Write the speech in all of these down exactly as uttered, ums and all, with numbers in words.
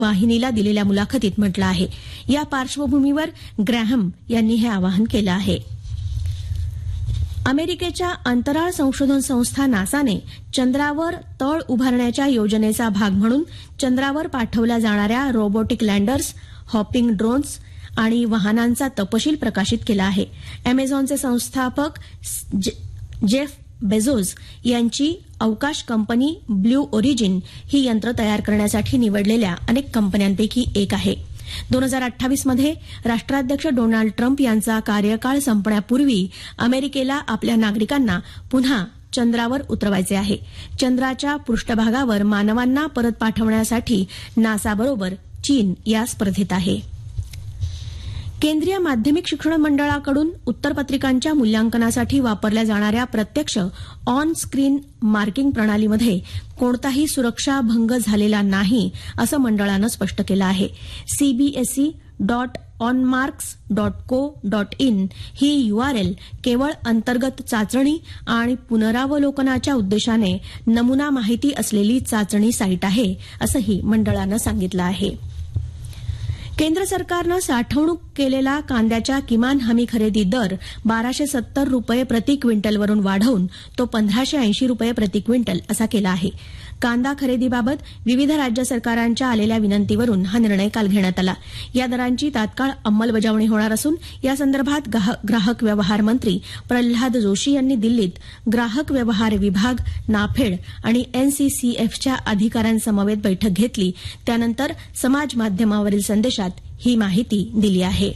वाहिनीला दिलेल्या मुलाखतीत म्हटलं आहे. या पार्श्वभूमीवर ग्रॅहम यांनी हे आवाहन केलं आहे. अमेरिकेच्या अंतराळ संशोधन संस्था नासाने चंद्रावर तळ उभारण्याच्या योजनेचा भाग म्हणून चंद्रावर पाठवल्या जाणाऱ्या रोबोटिक लँडर्स, हॉपिंग ड्रोन्स आणि वाहनांचा तपशील प्रकाशित केला आहे. अमेझॉनचे संस्थापक जेफ बेझोस यांची अवकाश कंपनी ब्ल्यू ओरिजिन ही यंत्र तयार करण्यासाठी निवडलेल्या अनेक कंपन्यांपैकी एक आहे. दोन हजार अठ्ठावीस मध्ये राष्ट्राध्यक्ष डोनाल्ड ट्रम्प यांचा कार्यकाळ संपण्यापूर्वी अमेरिकेला आपल्या नागरिकांना पुन्हा चंद्रावर उतरवायचे आहे. चंद्राच्या पृष्ठभागावर मानवांना परत पाठवण्यासाठी नासाबरोबर चीन या स्पर्धेत आहे. केंद्रीय माध्यमिक शिक्षण मंडळाकडून उत्तरपत्रिकांच्या मूल्यांकनासाठी वापरल्या जाणाऱ्या प्रत्यक्ष ऑन स्क्रीन मार्किंग प्रणालीमध्ये कोणताही सुरक्षा भंग झालेला नाही असं मंडळानं स्पष्ट केलं आहे. CBSE dot ऑनमार्क्स dot co dot in he URL केवळ अंतर्गत चाचणी आणि पुनरावलोकनाच्या उद्देशाने नमुना माहिती असलेली चाचणी साईट आहे असंही मंडळानं सांगितलं आहे. केंद्र सरकारनं साठवणूक केलेला कांद्याच्या किमान हमी खरेदी दर बाराशे सत्तर रुपये प्रति क्विंटलवरून वाढवून तो पंधराशे ऐंशी रुपये प्रति क्विंटल असा केला आहे. कांदा खरेदीबाबत विविध राज्य सरकारांच्या आलेल्या विनंतीवरून हा निर्णय काल घेण्यात आला. या दरांची तात्काळ अंमलबजावणी होणार असून यासंदर्भात ग्राहक व्यवहार मंत्री प्रल्हाद जोशी यांनी दिल्लीत ग्राहक व्यवहार विभाग, नाफेड आणि एनसीसीएफच्या अधिकाऱ्यांसमवेत बैठक घेतली. त्यानंतर समाज माध्यमावरील संदेशात ही माहिती दिली आहे.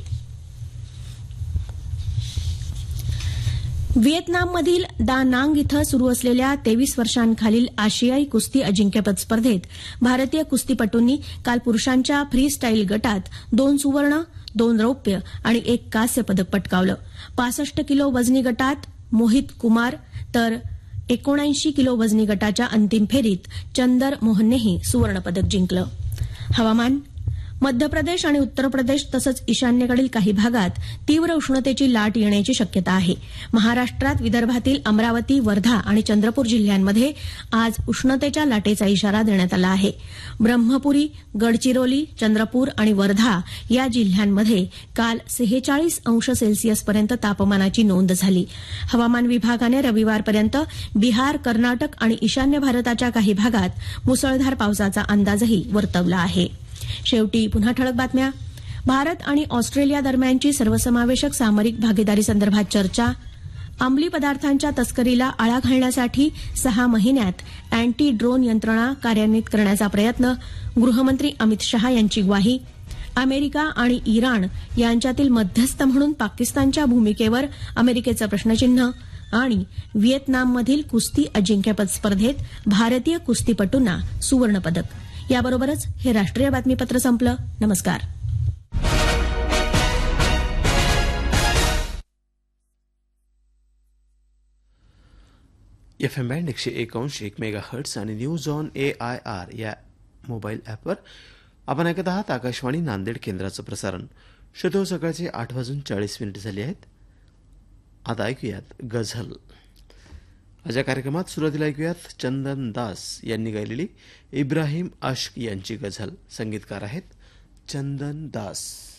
व्हिएतनाममधील दा नांग इथं सुरू असलेल्या तेवीस वर्षांखालील आशियाई कुस्ती अजिंक्यपद स्पर्धेत भारतीय कुस्तीपटूंनी काल पुरुषांच्या फ्री स्टाईल गटात दोन सुवर्ण, दोन रौप्य आणि एक कांस्य पदक पटकावलं. पासष्ट किलो वजनी गटात मोहित कुमार तर एकोणऐंशी किलो वजनी गटाच्या अंतिम फेरीत चंदर मोहननेही सुवर्णपदक जिंकलं. हवामान. मध्य प्रदेश आणि उत्तर प्रदेश तसंच ईशान्येकडील काही भागात तीव्र उष्णतेची लाट येण्याची शक्यता आहे. महाराष्ट्रात विदर्भातील अमरावती, वर्धा आणि चंद्रपूर जिल्ह्यांमध्ये आज उष्णतेच्या लाटेचा इशारा देण्यात आला आहे. ब्रह्मपुरी, गडचिरोली, चंद्रपूर आणि वर्धा या जिल्ह्यांमध्ये काल सेहेचाळीस अंश सेल्सिअसपर्यंत तापमानाची नोंद झाली. हवामान विभागाने रविवारपर्यंत बिहार, कर्नाटक आणि ईशान्य भारताच्या काही भागात मुसळधार पावसाचा अंदाजही वर्तवला आहे. शेवटी पुन्हा ठळक बातम्या. भारत आणि ऑस्ट्रेलिया दरम्यानची सर्वसमावेशक सामरिक भागीदारी संदर्भात चर्चा. अंमली पदार्थांच्या तस्करीला आळा घालण्यासाठी सहा महिन्यात अँटी ड्रोन यंत्रणा कार्यान्वित करण्याचा प्रयत्न. गृहमंत्री अमित शहा यांची ग्वाही. अमेरिका आणि इराण यांच्यातील मध्यस्थ म्हणून पाकिस्तानच्या भूमिकेवर अमेरिकेचं प्रश्नचिन्ह. आणि व्हिएतनाममधील कुस्ती अजिंक्यपद स्पर्धेत भारतीय कुस्तीपटूंना सुवर्णपदक. याबरोबरच हे राष्ट्रीय बातमीपत्र संपलं. नमस्कार. एफ एम बँड एकशे एकावन्न एक मेगा हर्ट्स आणि news on A I R या मोबाईल ॲपवर आपण ऐकत आहात आकाशवाणी नांदेड केंद्राचं प्रसारण. श्रोतो, सकाळचे आठ वाजून चाळीस मिनिट झाली आहेत. आता ऐकूयात गझल. आज या कार्यक्रमात सुरुवातीला ऐकूयात चंदन दास यांनी गायलेली इब्राहिम आश्क यांची गझल. संगीतकार आहेत चंदन दास.